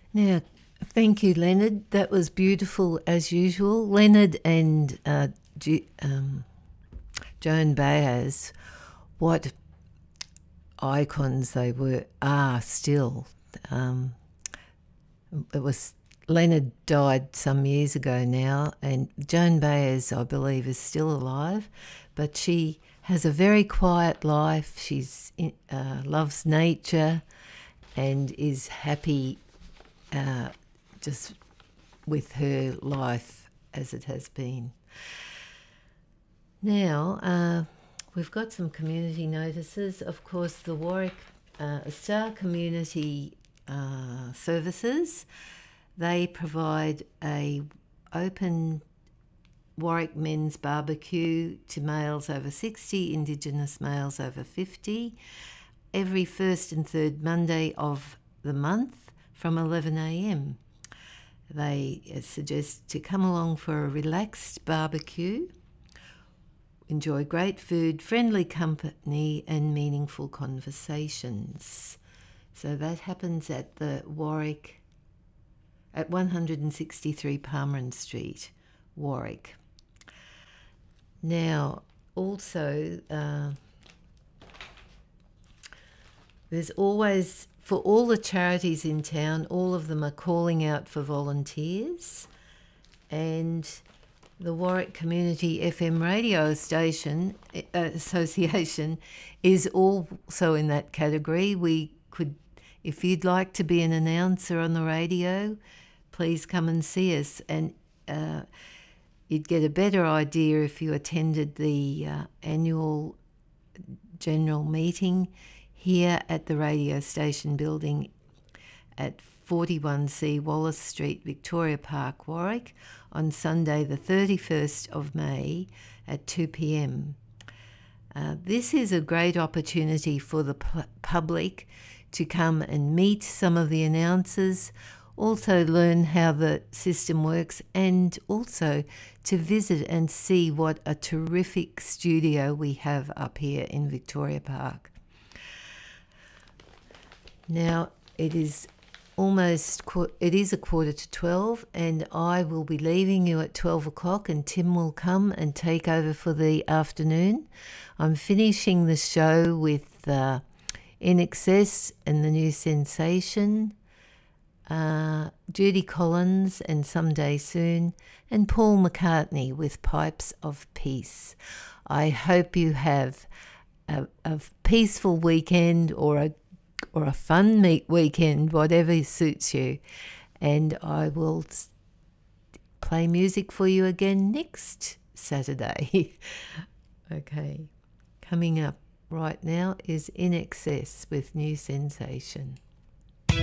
Now, thank you, Leonard. That was beautiful as usual. Leonard and Joan Baez, what icons they are still. It was Leonard died some years ago now, and Joan Baez, I believe, is still alive, but she has a very quiet life. She's loves nature and is happy just with her life as it has been. Now, we've got some community notices. Of course, the Warwick Star Community Services, they provide a open Warwick men's barbecue to males over 60, Indigenous males over 50, every first and third Monday of the month from 11 a.m. They suggest to come along for a relaxed barbecue, enjoy great food, friendly company and meaningful conversations. So that happens at the Warwick, at 163 Palmerin Street, Warwick. Now, also, there's always, for all the charities in town, all of them are calling out for volunteers, and the Warwick Community FM Radio Station Association is also in that category. We could, if you'd like to be an announcer on the radio, please come and see us, and you'd get a better idea if you attended the annual general meeting here at the radio station building at 41C Wallace Street, Victoria Park, Warwick, on Sunday the 31st of May at 2 p.m. This is a great opportunity for the public to come and meet some of the announcers, also learn how the system works, and also to visit and see what a terrific studio we have up here in Victoria Park. Now, it is a quarter to 12, and I will be leaving you at 12 o'clock, and Tim will come and take over for the afternoon. I'm finishing the show with In Excess and the New Sensation, Judy Collins and Someday Soon, and Paul McCartney with Pipes of Peace. I hope you have a peaceful weekend or a fun weekend, whatever suits you. And I will play music for you again next Saturday. Okay, coming up right now is In Excess with New Sensation.